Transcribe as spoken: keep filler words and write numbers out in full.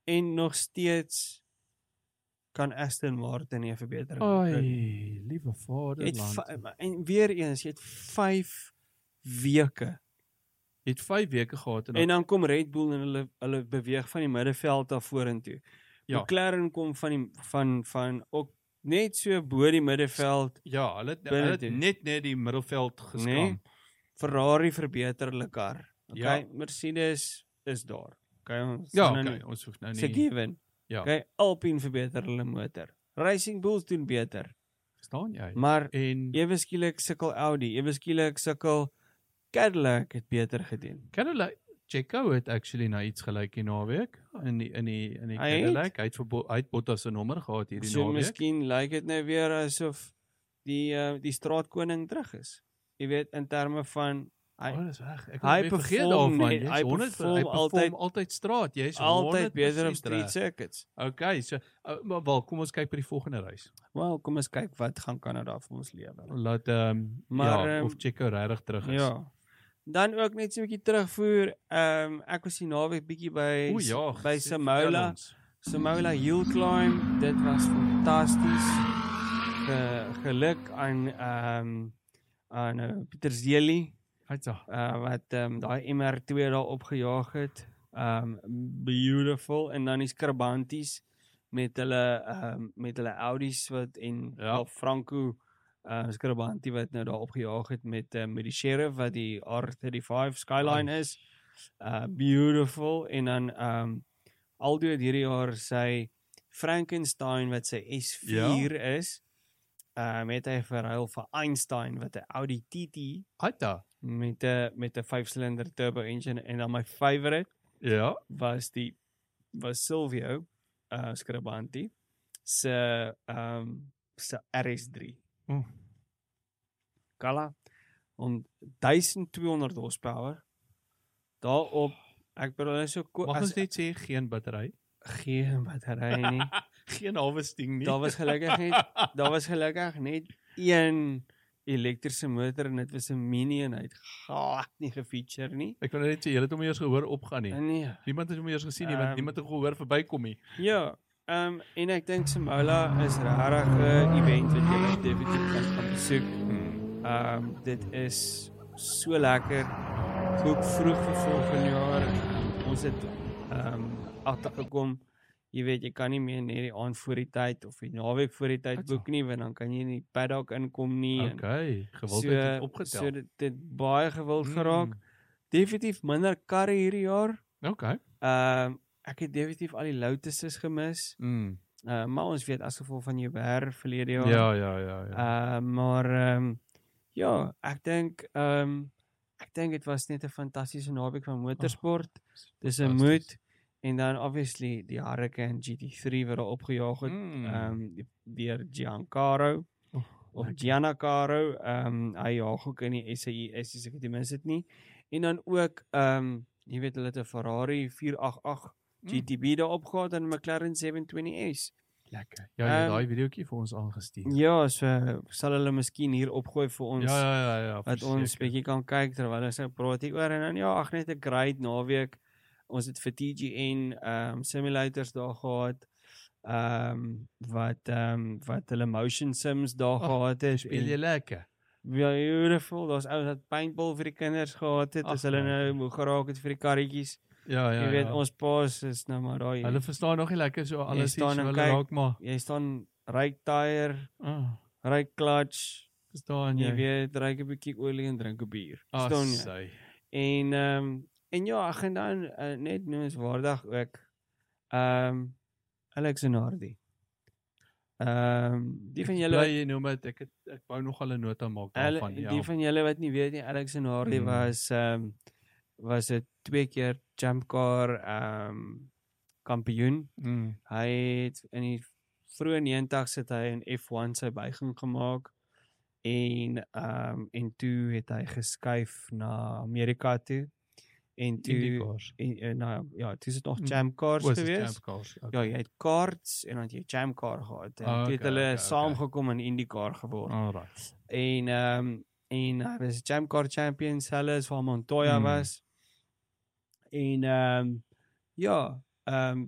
en nog steeds kan Aston Martin nie 'n verbetering Ai, kry. liewe Jy het vaderland. vy- En weer eens, jy het vyf weke. Jy het vyf weke gehad en dan, En dan kom Red Bull en hulle hulle beweeg van die middelveld af vorentoe. Ja. McLaren kom van die van van ook net so bo die middelveld. ja, hulle het, binne hulle het toe. net net die middelveld geskram. Nee. Ferrari verbeter hulle kar. Okay, Ja. Mercedes is daar. Okay, ons Ja, nou okay, nie- ons hoef nou It's a nie. given. Ja, Okay, Alpine verbeter hulle motor. Racing Bulls doen beter. verstaan jy? Maar En ewe skielik sukkel Audi, ewe skielik sukkel Cadillac het beter gedoen. Cadillac, Checo het actually na iets gelyk die naweek in die in die in die Hy het? Cadillac. Hy het vir Bo- hy het Bottas se nommer gehad hierdie So naweek. miskien lyk dit nou weer asof die uh, die straatkoning terug is. Jy weet in terme van hy Oh, dis reg. Ek hy het weer vergeet perform daarvan. net- Jy's hy honderd perform hy perform altyd- altyd straat. Jy's altyd honderd beter op presies street reg. circuits. Okay, so uh, maar wel, kom ons kyk by die volgende reis. Wel, kom ons kyk wat gaan Kanada vir ons lewe. Laat ehm um, Maar, ja, ehm, of Checo regtig terug is. Ja. Dan ook net so 'n bietjie terugvoer. Ehm um, ek was die naweek bietjie by O ja, by sê- Samola. vertel ons. Samola Hill Climb. Dit was fantasties. Ge, geluk aan ehm um, aan uh, Pieter Zeli Uitsa. uh, wat ehm um, daai M R twee daar opgejaag het. Ehm um, beautiful en dan die Skrabanties met hulle ehm um, met hulle Audis wat en Ja. ja. Franco uh, Skrabanti wat nou daar opgejaag het met uh, met die Sheriff wat die R vyf Skyline Nice. is. Uh beautiful en dan ehm um, Aldo het hierdie jaar sy Frankenstein wat sy S vier ja. is. Uh met hy verruil vir Einstein wat 'n Audi T T Uitsa. met 'n met 'n vyf silinder turbo engine en dan my favorite Ja. was die was Silvio uh Skrabanti se ehm um, se R S drie. Oh. Kala om twaalfhonderd horsepower daarop ek bedoel is so Mag ons net sê geen battery? geen battery nie. Geen harvesting nie. Daar was gelukkig net daar was gelukkig net een elektriese motor en dit was 'n mini en hy het glad nie gefeature nie. Ek wil net sê jy het hom eers gehoor opgaan nie. Nee. Niemand het hom eers gesien nie, want Ehm, niemand het gehoor verbykom nie. Ja, ehm um, en ek dink Samola is regtig 'n event wat jy definitief kan gaan besoek. Ehm um, dit is so lekker. Ook vroeg vir volgende jaar. Um, ons het ehm um, agtergekom. Jy weet jy kan nie meer net die aand voor die tyd of die naweek voor die tyd boek nie, want dan kan jy nie paddock inkom nie. en Okay, gewildheid so, het opgetel. So dit dit baie gewild Mm. geraak. Definitief minder karre hierdie jaar. Okay. Ehm um, ek het definitief al die Lotuses gemis. Mm. Uh, maar ons weet as gevolg van jou werk verlede jaar. Ja, ja, ja, ja. Uh, maar ehm um, ja, ek dink ehm um, ek dink dit was net 'n fantastiese naweek van motorsport. Oh, Dis 'n moed en dan obviously die Hurricane G T three wat daar opgejaag het Mm. ehm um, deur Giancarlo Oh, of Giancarlo. Ehm um, hy jaag ook in die S A I S as ek dit mis dit nie. En dan ook ehm um, jy weet hulle het 'n Ferrari vier agt agt G T B daar opgehad en 'n McLaren seven twenty S. Lekker. Ja, jy het Ehm, daai videoetjie vir ons aangestuur. Ja, so sal hulle miskien hier opgooi vir ons. Ja, ja, ja, ja. Wat ons verseker. bietjie kan kyk terwyl ons nou praat hier oor en dan ja, ag net 'n great naweek. Ons het vir T G N ehm um, simulators daar gehad. Ehm um, wat ehm um, wat hulle motion sims daar Ag, gehad het. Speel jy lekker? Ja, beautiful. Daar's ouens wat paintball vir die kinders gehad het. Ag, As hulle man. nou moe geraak het vir die karretjies. Ja, ja, Jy weet ja. ons paas is nou maar daai. Hulle verstaan nog nie lekker so alles staan iets so en hulle kyk. raak maar. Jy staan ry tyre, Ah, ry clutch. verstaan Jy jy? weet, ry 'n bietjie olie en drink 'n bier. Ah, Verstaan jy? sy. En ehm um, en ja, ek gaan dan uh, net noemenswaardig ook ehm um, Alex Zanardi. Ehm um, die van julle Bly jy noem dit, ek het, ek wou nog al 'n nota maak Hulle, daarvan, ja. die van julle wat nie weet nie, Alex Zanardi Mm. was ehm um, was 'n twee keer jump car ehm um, kampioen. Mm. Hy het in die vroeë negentig's het hy in F one sy buiging gemaak en ehm um, en toe het hy geskuif na Amerika toe en toe IndyCars. en, en nou ja, toe is dit nog Mm. jam cars Was dit gewees. Jam Cars? Ja, jy het karts en dan het jy jam car gehad en Ah, toe het okay, hulle okay, saamgekom in IndyCar geword. Alright. En ehm um, en hy was jam car champion selfs waar Montoya Mm. was. En ehm um, ja, ehm um,